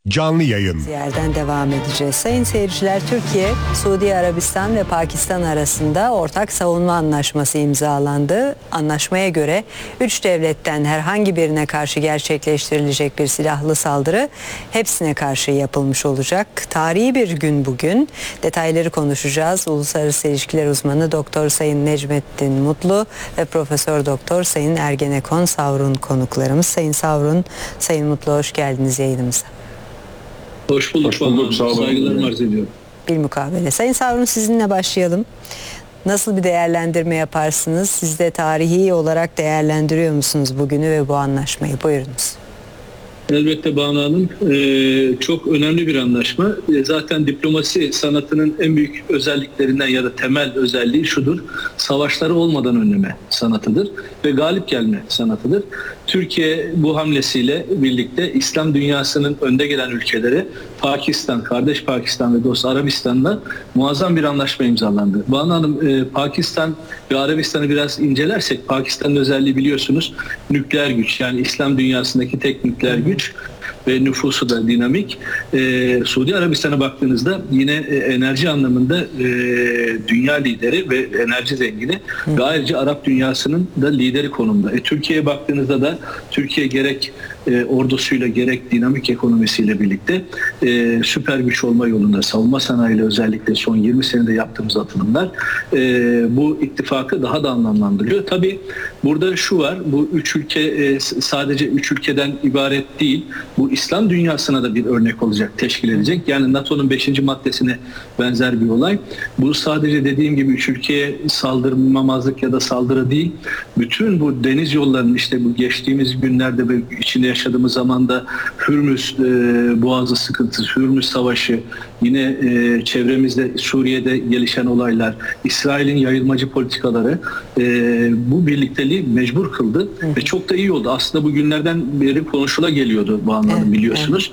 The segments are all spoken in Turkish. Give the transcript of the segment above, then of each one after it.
Canlı yayın. Yerden devam edeceğiz. Sayın seyirciler, Türkiye, Suudi Arabistan ve Pakistan arasında ortak savunma anlaşması imzalandı. Anlaşmaya göre 3 devletten herhangi birine karşı gerçekleştirilecek bir silahlı saldırı hepsine karşı yapılmış olacak. Tarihi bir gün bugün. Detayları konuşacağız. Uluslararası İlişkiler Uzmanı Doktor Sayın Necmettin Mutlu ve Profesör Doktor Sayın Ergenekon Savrun konuklarımız. Sayın Savrun, Sayın Mutlu, hoş geldiniz yayınımıza. Hoş bulduk. Saygılarımı arz ediyorum. Bilmukabele. Sayın Savrun, sizinle başlayalım. Nasıl bir değerlendirme yaparsınız? Siz de tarihi olarak değerlendiriyor musunuz bugünü ve bu anlaşmayı? Buyurunuz. Elbette Banu Hanım, çok önemli bir anlaşma. Zaten diplomasi sanatının en büyük özelliklerinden ya da temel özelliği şudur: savaşları olmadan önleme sanatıdır ve galip gelme sanatıdır. Türkiye bu hamlesiyle birlikte İslam dünyasının önde gelen ülkeleri Pakistan, kardeş Pakistan ve dost Arabistan'la muazzam bir anlaşma imzalandı. Banu Hanım, Pakistan ve Arabistan'ı biraz incelersek, Pakistan'ın özelliği biliyorsunuz nükleer güç, yani İslam dünyasındaki tek nükleer güç ve nüfusu da dinamik. Suudi Arabistan'a baktığınızda yine enerji anlamında dünya lideri ve enerji zengini ve ayrıca Arap dünyasının da lideri konumda. Türkiye'ye baktığınızda da Türkiye gerek ordusuyla gerek dinamik ekonomisiyle birlikte süper güç olma yolunda, savunma sanayiyle özellikle son 20 senede yaptığımız atılımlar bu ittifakı daha da anlamlandırıyor. Tabii burada şu var: bu üç ülke sadece üç ülkeden ibaret değil. Bu İslam dünyasına da bir örnek olacak, teşkil edecek. Yani NATO'nun 5. maddesine benzer bir olay. Bu sadece dediğim gibi üç ülkeye saldırmamazlık ya da saldırı değil. Bütün bu deniz yollarının, işte bu geçtiğimiz günlerde ve içinde yaşadığımız zamanda Hürmüz Boğazı sıkıntısı, Hürmüz Savaşı, yine çevremizde Suriye'de gelişen olaylar, İsrail'in yayılmacı politikaları bu birlikteliği mecbur kıldı ve çok da iyi oldu. Aslında bu günlerden beri konuşula geliyordu bu anlamda, biliyorsunuz.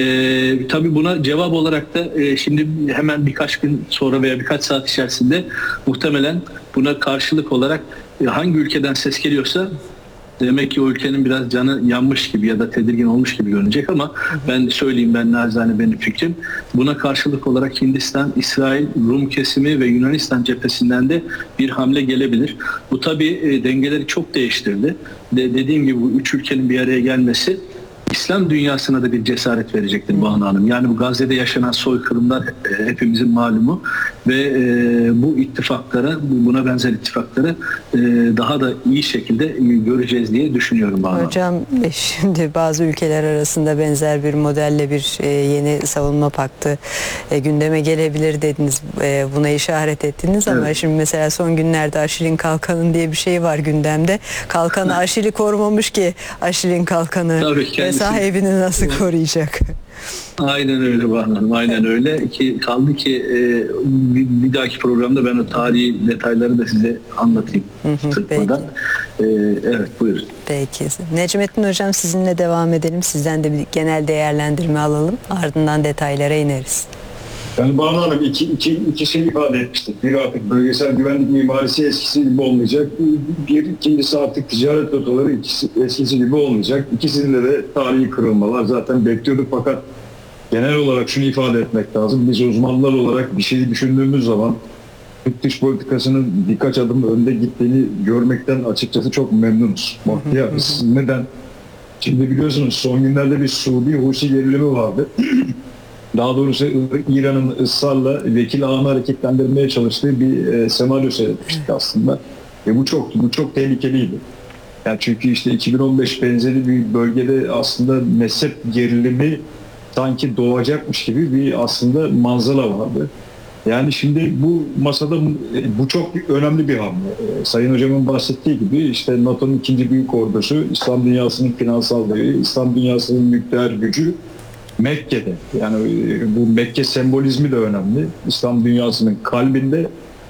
Tabii buna cevap olarak da şimdi hemen birkaç gün sonra veya birkaç saat içerisinde muhtemelen buna karşılık olarak hangi ülkeden ses geliyorsa demek ki o ülkenin biraz canı yanmış gibi ya da tedirgin olmuş gibi görünecek, ama ben de söyleyeyim, ben naçizane benim fikrim. Buna karşılık olarak Hindistan, İsrail, Rum kesimi ve Yunanistan cephesinden de bir hamle gelebilir. Bu tabii dengeleri çok değiştirdi. Dediğim gibi bu üç ülkenin bir araya gelmesi İslam dünyasına da bir cesaret verecektir Banu Hanım. Yani bu Gazze'de yaşanan soykırımlar hepimizin malumu ve bu ittifaklara, buna benzer ittifakları daha da iyi şekilde göreceğiz diye düşünüyorum Banu Hanım. Hocam, şimdi bazı ülkeler arasında benzer bir modelle bir yeni savunma paktı gündeme gelebilir dediniz. Buna işaret ettiniz ama evet, şimdi mesela son günlerde Aşil'in kalkanın diye bir şey var gündemde. Kalkanı Aşil'i korumamış ki Aşil'in kalkanı sahibini nasıl koruyacak? Aynen öyle Banu Hanım, aynen öyle. Kaldı ki bir dahaki programda ben o tarihi detayları da size anlatayım. Peki. Evet, buyurun. Peki. Necmettin Hocam, sizinle devam edelim. Sizden de bir genel değerlendirme alalım. Ardından detaylara ineriz. Yani Banu Hanım iki şey ifade etmiştik. Bir, artık bölgesel güvenlik mimarisi eskisi gibi olmayacak. İkincisi artık ticaret rotaları eskisi gibi olmayacak. İkisinde de tarihi kırılmalar zaten bekliyorduk, fakat genel olarak şunu ifade etmek lazım. Biz uzmanlar olarak bir şeyi düşündüğümüz zaman Türk dış politikasının birkaç adım önde gittiğini görmekten açıkçası çok memnunuz. Bahtiyarız. Neden? Şimdi biliyorsunuz son günlerde bir Suudi-Husi gerilimi vardı. Daha doğrusu İran'ın ısrarla vekil ağını hareketlendirmeye çalıştığı bir senaryo seyretmiştik aslında. Ve bu çok tehlikeliydi. Yani çünkü işte 2015 benzeri bir bölgede aslında mezhep gerilimi sanki doğacakmış gibi bir aslında manzara vardı. Yani şimdi bu masada bu çok önemli bir hamle. Sayın Hocam'ın bahsettiği gibi işte NATO'nun ikinci büyük ordusu, İslam dünyasının finansal devi, İslam dünyasının nükleer gücü Mekke'de. Yani bu Mekke sembolizmi de önemli. İslam dünyasının kalbinde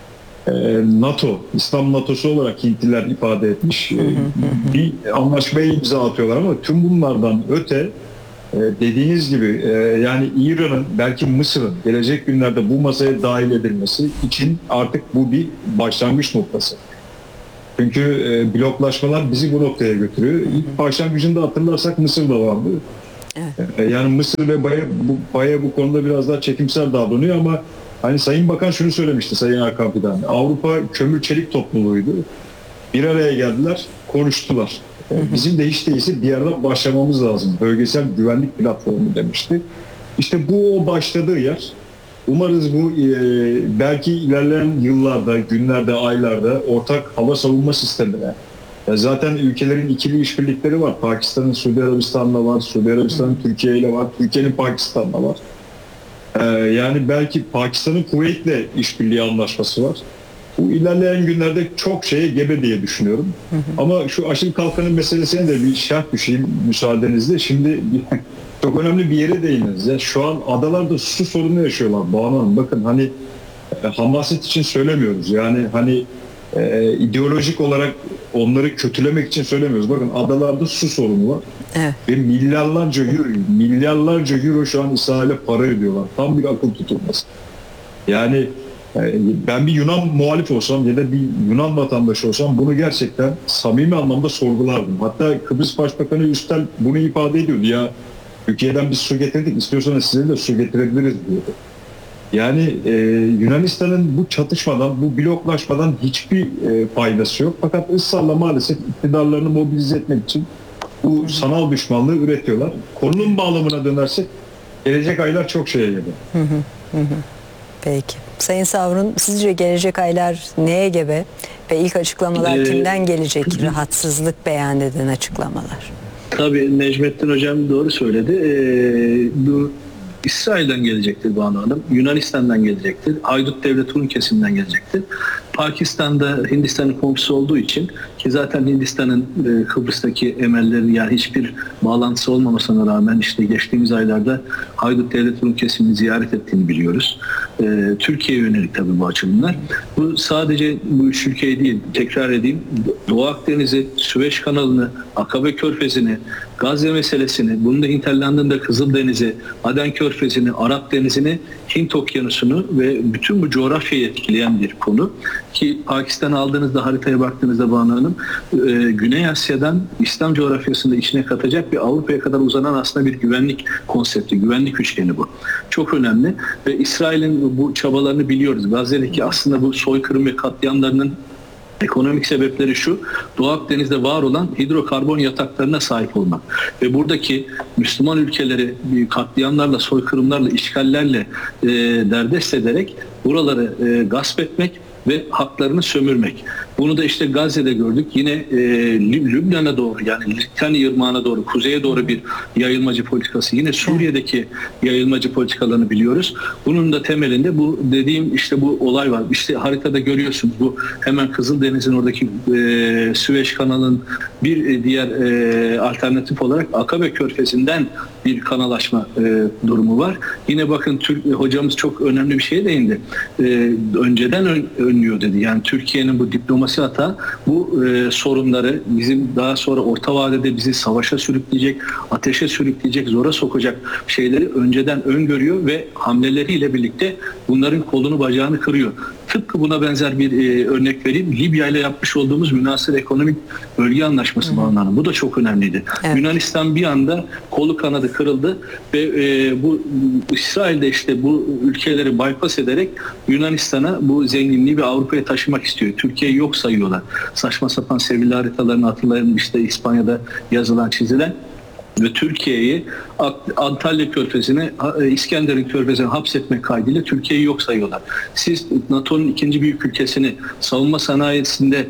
NATO, İslam NATO'su olarak Hintliler ifade etmiş bir anlaşmaya imza atıyorlar, ama tüm bunlardan öte dediğiniz gibi yani İran'ın, belki Mısır'ın gelecek günlerde bu masaya dahil edilmesi için artık bu bir başlangıç noktası. Çünkü bloklaşmalar bizi bu noktaya götürüyor. İlk başlangıcında hatırlarsak Mısır'da vardı. Yani Mısır ve Baya bu konuda biraz daha çekimsel davranıyor ama hani Sayın Bakan şunu söylemişti, Sayın Hakan Fidan. Avrupa kömür çelik topluluğuydu. Bir araya geldiler, konuştular. Bizim de hiç değilse bir yerden başlamamız lazım. Bölgesel güvenlik platformu demişti. İşte bu o başladığı yer. Umarız bu belki ilerleyen yıllarda, günlerde, aylarda ortak hava savunma sistemine, zaten ülkelerin ikili işbirlikleri var. Pakistan'ın Suudi Arabistan'la var, Suudi Arabistan'ın Türkiye ile var, Türkiye'nin Pakistan'la var. Yani belki Pakistan'ın Kuveyt'le işbirliği anlaşması var. Bu ilerleyen günlerde çok şeye gebe diye düşünüyorum. Ama şu aşil kalkanın meselesine de bir şerh düşeyim müsaadenizle. Şimdi çok önemli bir yere değindiniz. Ya şu an adalarda su sorunu yaşıyorlar. Banu Hanım, bakın hani hamaset için söylemiyoruz. Yani hani ideolojik olarak onları kötülemek için söylemiyoruz. Bakın adalarda su sorunu var. Evet. Ve milyarlarca euro şu an İsrail'e para ödüyorlar. Tam bir akıl tutulması. Yani ben bir Yunan muhalif olsam ya da bir Yunan vatandaşı olsam bunu gerçekten samimi anlamda sorgulardım. Hatta Kıbrıs Başbakanı Üstel bunu ifade ediyordu. Ya Türkiye'den biz su getirdik, istiyorsanız size de su getirebiliriz diyordu. Yani Yunanistan'ın bu çatışmadan, bu bloklaşmadan hiçbir faydası yok. Fakat ısrarla maalesef iktidarlarını mobilize etmek için bu sanal düşmanlığı üretiyorlar. Konunun bağlamına dönersek gelecek aylar çok şeye gebe. Peki. Sayın Savrun, sizce gelecek aylar neye gebe ve ilk açıklamalar kimden gelecek? Rahatsızlık beyan eden açıklamalar. Tabii Necmettin Hocam doğru söyledi. Bu İsrail'den gelecektir Banu Hanım, Yunanistan'dan gelecektir, Haydut Devlet Rum kesiminden gelecektir. Pakistan'da Hindistan'ın komşusu olduğu için ki zaten Hindistan'ın Kıbrıs'taki emelleri yani hiçbir bağlantısı olmamasına rağmen işte geçtiğimiz aylarda Haydut Devlet Rum kesimini ziyaret ettiğini biliyoruz. Türkiye'ye yönelik tabii bu açılımlar. Bu sadece bu üç ülkeyi değil, tekrar edeyim, Doğu Akdeniz'i, Süveyş kanalını, Akabe Körfezi'ni, Gazze meselesini, bunun da hinterlandında Kızıldeniz'i, Aden Körfezi'ni, Arap Denizi'ni, Hint Okyanusu'nu ve bütün bu coğrafyayı etkileyen bir konu. Ki Pakistan'ı aldığınızda, haritaya baktığınızda Banu Hanım, Güney Asya'dan İslam coğrafyasında içine katacak bir Avrupa'ya kadar uzanan aslında bir güvenlik konsepti, güvenlik üçgeni bu. Çok önemli ve İsrail'in bu çabalarını biliyoruz. Gazze'deki aslında bu soykırım ve katliamlarının ekonomik sebepleri şu: Doğu Akdeniz'de var olan hidrokarbon yataklarına sahip olmak ve buradaki Müslüman ülkeleri katliamlarla, soykırımlarla, işgallerle derdest ederek buraları gasp etmek ve haklarını sömürmek. Bunu da işte Gazze'de gördük. Yine Lübnan'a doğru, yani Litani Irmağı'na doğru, kuzeye doğru bir yayılmacı politikası. Yine Suriye'deki yayılmacı politikalarını biliyoruz. Bunun da temelinde bu dediğim işte bu olay var. İşte haritada görüyorsunuz, bu hemen Kızıldeniz'in oradaki Süveyş kanalının bir diğer alternatif olarak Akabe Körfezi'nden bir kanalaşma durumu var. Yine bakın hocamız çok önemli bir şeye değindi. Önceden önlüyor dedi. Yani Türkiye'nin bu diplomasi hata bu sorunları bizim daha sonra orta vadede bizi savaşa sürükleyecek, ateşe sürükleyecek, zora sokacak şeyleri önceden öngörüyor ve hamleleriyle birlikte bunların kolunu bacağını kırıyor. Tıpkı buna benzer bir örnek vereyim. Libya ile yapmış olduğumuz münasır ekonomik bölge anlaşması bağlamında. Bu da çok önemliydi. Evet. Yunanistan bir anda kolu kanadı kırıldı ve bu İsrail'de işte bu ülkeleri bypass ederek Yunanistan'a bu zenginliği bir Avrupa'ya taşımak istiyor. Türkiye'yi yok sayıyorlar. Saçma sapan Sevilla haritalarını hatırlayın, işte İspanya'da yazılan, çizilen ve Türkiye'yi Antalya Körfezi'ne, İskenderun Körfezi'ne hapsetmek kaydıyla Türkiye'yi yok sayıyorlar. Siz NATO'nun ikinci büyük ülkesini savunma sanayisinde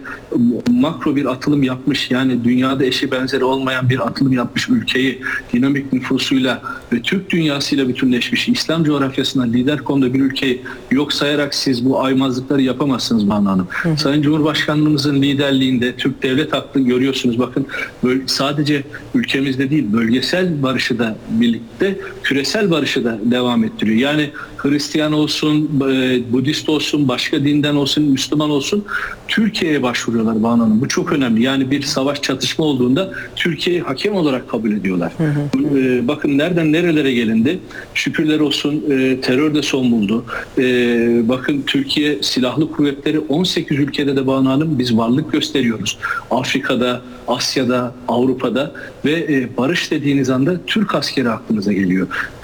makro bir atılım yapmış, yani dünyada eşi benzeri olmayan bir atılım yapmış ülkeyi dinamik nüfusuyla ve Türk dünyasıyla bütünleşmiş, İslam coğrafyasında lider konuda bir ülkeyi yok sayarak siz bu aymazlıkları yapamazsınız Banu Hanım. Sayın Cumhurbaşkanımızın liderliğinde Türk devlet aklı görüyorsunuz. Bakın sadece ülkemizde değil, bölgesel barışı da birlikte küresel barışı da devam ettiriyor. Yani Hristiyan olsun, Budist olsun, başka dinden olsun, Müslüman olsun Türkiye'ye başvuruyorlar Banu Hanım. Bu çok önemli. Yani bir savaş, çatışma olduğunda Türkiye'yi hakem olarak kabul ediyorlar. Bakın nereden nerelere gelindi. Şükürler olsun terör de son buldu. Bakın Türkiye Silahlı Kuvvetleri 18 ülkede de Banu Hanım biz varlık gösteriyoruz. Afrika'da, Asya'da, Avrupa'da ve barış dediğiniz anda Türk askeri aklınıza geliyor.